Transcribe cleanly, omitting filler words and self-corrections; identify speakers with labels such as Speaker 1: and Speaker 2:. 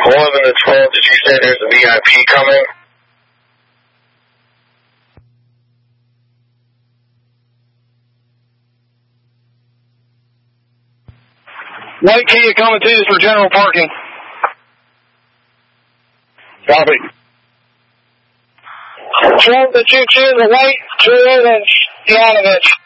Speaker 1: 11 to 12, did you say there's a VIP coming?
Speaker 2: White Kia coming to us for general parking.
Speaker 1: Copy.
Speaker 2: 12 to 22, the white, 2 Yanovich.